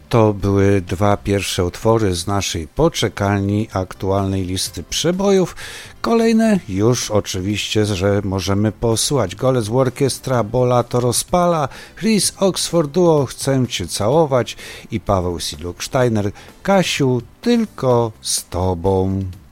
To były dwa pierwsze utwory z naszej poczekalni aktualnej listy przebojów. Kolejne już oczywiście, że możemy posłuchać. Golec Orkiestra, Bo lato rozpala, Chris Oxford Duo, Chcę Cię całować i Paweł Sidluk-Steiner, Kasiu, tylko z Tobą.